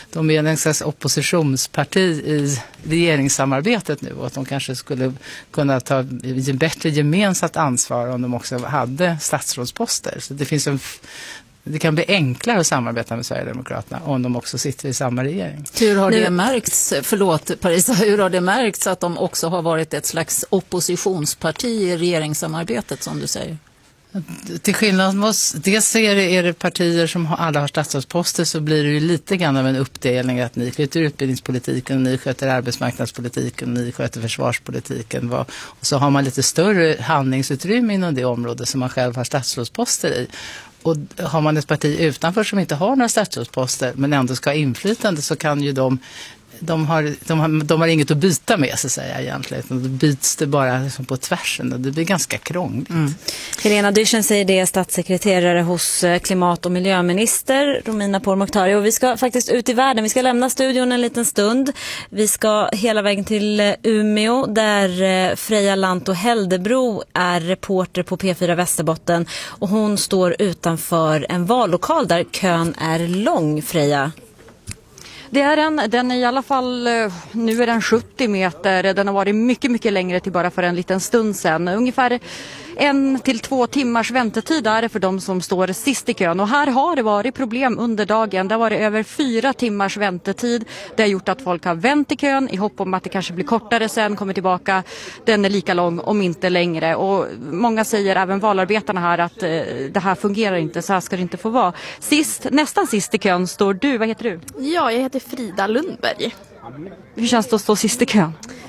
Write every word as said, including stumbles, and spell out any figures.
de är en slags oppositionsparti i regeringssamarbetet nu och att de kanske skulle kunna ta ett bättre gemensamt ansvar om de också hade statsrådsposter. Så det finns en Det kan bli enklare att samarbeta med Sverigedemokraterna om de också sitter i samma regering. Hur har det märkts, förlåt Parisa, hur har det märkts att de också har varit ett slags oppositionsparti i regeringssamarbetet som du säger? Till skillnad från oss, dels är det, är det partier som har, alla har statsrådsposter, så blir det ju lite grann av en uppdelning att ni sköter utbildningspolitiken, ni sköter arbetsmarknadspolitiken, ni sköter försvarspolitiken. Och så har man lite större handlingsutrymme inom det område som man själv har statsrådsposter i. Och har man ett parti utanför som inte har några statsrådsposter men ändå ska ha inflytande, så kan ju de De har, de, har, de har inget att byta med, så att säga, egentligen. Då byts det bara liksom på tvärsen och det blir ganska krångligt. Mm. Helena Dyrssen säger det, statssekreterare hos klimat- och miljöminister Romina Pourmokhtari. Och vi ska faktiskt ut i världen. Vi ska lämna studion en liten stund. Vi ska hela vägen till Umeå där Freja Lanto Heldebro är reporter på P fyra Västerbotten. Och hon står utanför en vallokal där kön är lång, Freja. Det är den, den är i alla fall, nu är den sjuttio meter, den har varit mycket, mycket längre till bara för en liten stund sedan. Ungefär en till två timmars väntetid är det för de som står sist i kön. Och här har det varit problem under dagen, det har varit över fyra timmars väntetid. Det har gjort att folk har vänt i kön i hopp om att det kanske blir kortare sen, kommer tillbaka. Den är lika lång, om inte längre. Och många säger, även valarbetarna här, att eh, det här fungerar inte, så här ska det inte få vara. Sist, nästan sist i kön står du, vad heter du? Ja, jag heter Frida Lundberg. Hur känns det att stå sist i kön?